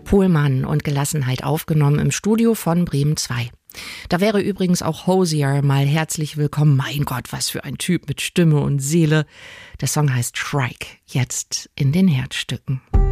Pohlmann und Gelassenheit aufgenommen im Studio von Bremen 2. Da wäre übrigens auch Hozier mal herzlich willkommen. Mein Gott, was für ein Typ mit Stimme und Seele. Der Song heißt Shrike, jetzt in den Herzstücken.